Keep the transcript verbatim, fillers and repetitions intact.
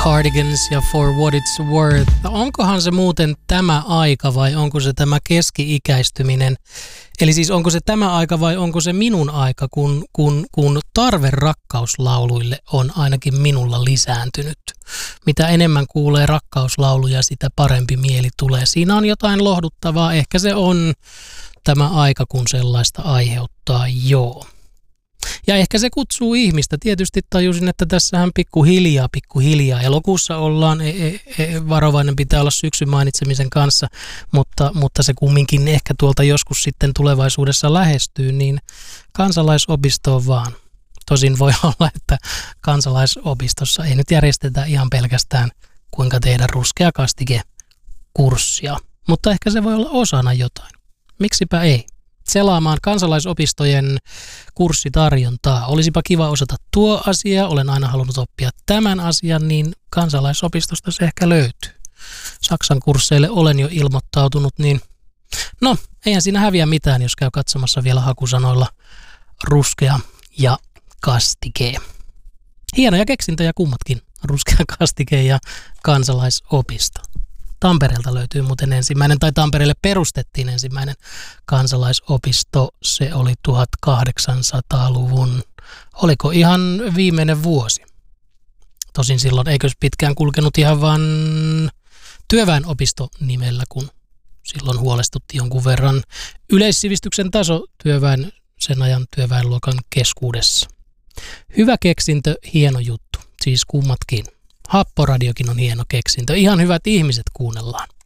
Cardigans ja For What It's Worth. Onkohan se muuten tämä aika vai onko se tämä keski-ikäistyminen? Eli siis onko se tämä aika vai onko se minun aika, kun, kun, kun tarve rakkauslauluille on ainakin minulla lisääntynyt. Mitä enemmän kuulee rakkauslauluja, sitä parempi mieli tulee. Siinä on jotain lohduttavaa. Ehkä se on tämä aika, kun sellaista aiheuttaa, joo. Ja ehkä se kutsuu ihmistä. Tietysti tajusin, että tässähän pikkuhiljaa, pikkuhiljaa. Elokuussa ollaan, e, e, e, varovainen pitää olla syksyn mainitsemisen kanssa, mutta, mutta se kumminkin ehkä tuolta joskus sitten tulevaisuudessa lähestyy, niin kansalaisopistoon vaan. Tosin voi olla, että kansalaisopistossa ei nyt järjestetä ihan pelkästään kuinka tehdä ruskea kastike kurssia, mutta ehkä se voi olla osana jotain. Miksipä ei? Selaamaan kansalaisopistojen kurssitarjontaa. Olisipa kiva osata tuo asia, olen aina halunnut oppia tämän asian, niin kansalaisopistosta se ehkä löytyy. Saksan kursseille olen jo ilmoittautunut, niin no, eihän siinä häviä mitään, jos käy katsomassa vielä hakusanoilla ruskea ja kastike. Hienoja keksintöjä kummatkin, ruskea kastike ja kansalaisopisto. Tampereelta löytyy muuten ensimmäinen, tai Tampereelle perustettiin ensimmäinen kansalaisopisto. Se oli tuhatkahdeksansataaluvun, oliko ihan viimeinen vuosi. Tosin silloin eikös pitkään kulkenut ihan vaan työväenopisto nimellä, kun silloin huolestutti jonkun verran yleissivistyksen taso työväen, sen ajan työväenluokan keskuudessa. Hyvä keksintö, hieno juttu, siis kummatkin. Happoradiokin on hieno keksintö. Ihan hyvät ihmiset kuunnellaan.